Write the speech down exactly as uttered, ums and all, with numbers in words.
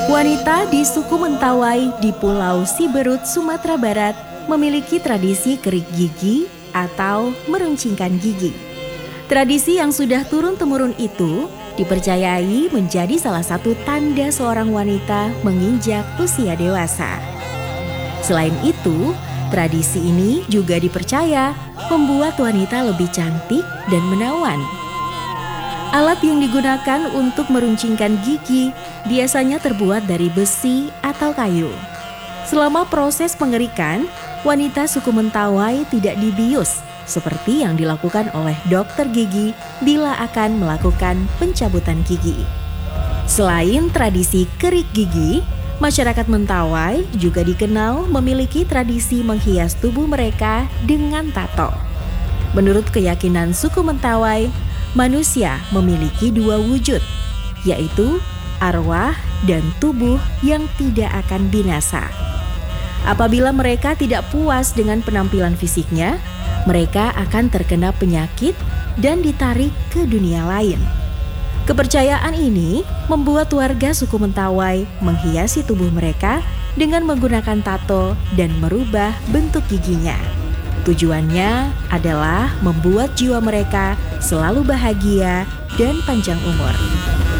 Wanita di suku Mentawai di Pulau Siberut, Sumatera Barat memiliki tradisi kerik gigi atau meruncingkan gigi. Tradisi yang sudah turun-temurun itu dipercayai menjadi salah satu tanda seorang wanita menginjak usia dewasa. Selain itu, tradisi ini juga dipercaya membuat wanita lebih cantik dan menawan. Alat yang digunakan untuk meruncingkan gigi biasanya terbuat dari besi atau kayu. Selama proses pengerikan, wanita suku Mentawai tidak dibius seperti yang dilakukan oleh dokter gigi bila akan melakukan pencabutan gigi. Selain tradisi kerik gigi, masyarakat Mentawai juga dikenal memiliki tradisi menghias tubuh mereka dengan tato. Menurut keyakinan suku Mentawai, manusia memiliki dua wujud, yaitu arwah dan tubuh yang tidak akan binasa. Apabila mereka tidak puas dengan penampilan fisiknya, mereka akan terkena penyakit dan ditarik ke dunia lain. Kepercayaan ini membuat warga suku Mentawai menghiasi tubuh mereka dengan menggunakan tato dan merubah bentuk giginya. Tujuannya adalah membuat jiwa mereka selalu bahagia dan panjang umur.